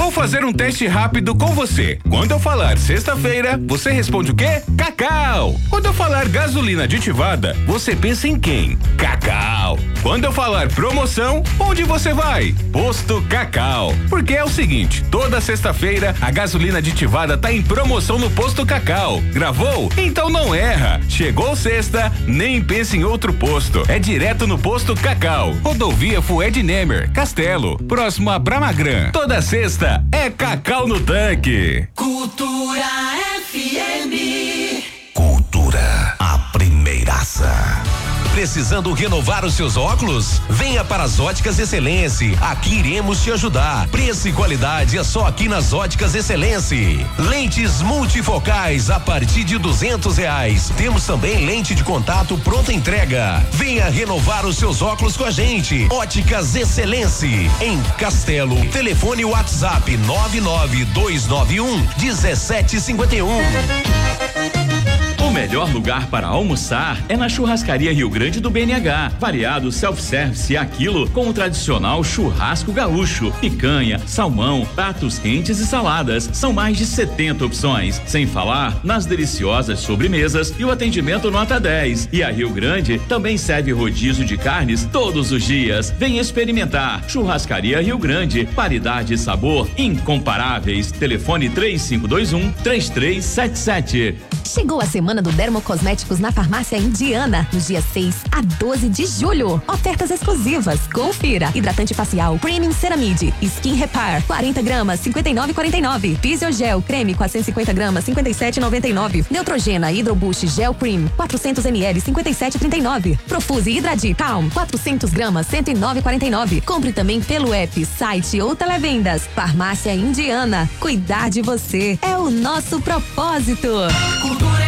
Vou fazer um teste rápido com você. Quando eu falar sexta-feira, você responde o quê? Cacau. Quando eu falar gasolina aditivada, você pensa em quem? Cacau. Quando eu falar promoção, onde você vai? Posto Cacau. Porque é o seguinte, toda sexta-feira a gasolina aditivada tá em promoção no Posto Cacau. Gravou? Então não erra. Chegou sexta, nem pense em outro posto. É direto no Posto Cacau. Rodovia Fued Nemer, Castelo, próximo a Bramagran. Toda sexta é Cacau no tanque. Cultura FM. Cultura, a primeiraça. Precisando renovar os seus óculos? Venha para as Óticas Excelência. Aqui iremos te ajudar. Preço e qualidade é só aqui nas Óticas Excelência. Lentes multifocais a partir de R$200. Temos também lente de contato pronta entrega. Venha renovar os seus óculos com a gente. Óticas Excelência em Castelo. Telefone WhatsApp 99291-1751. O melhor lugar para almoçar é na Churrascaria Rio Grande do BNH. Variado self-service a quilo com o tradicional churrasco gaúcho, picanha, salmão, pratos quentes e saladas. São mais de 70 opções, sem falar nas deliciosas sobremesas e o atendimento nota 10. E a Rio Grande também serve rodízio de carnes todos os dias. Vem experimentar. Churrascaria Rio Grande, qualidade e sabor incomparáveis. Telefone 3521-3377. Chegou a semana do Dermocosméticos na Farmácia Indiana, nos dias 6 a 12 de julho. Ofertas exclusivas. Confira. Hidratante facial Premium Ceramide, Skin Repar, 40 gramas, 59,49. Fisiogel Creme 450 gramas, 57,99. Neutrogena Hydro Boost Gel Cream, 400 ml, 57,39. Profuse Hidradi Calm, 400 gramas, 109,49. Compre também pelo app, site ou televendas. Farmácia Indiana. Cuidar de você é o nosso propósito. Cultura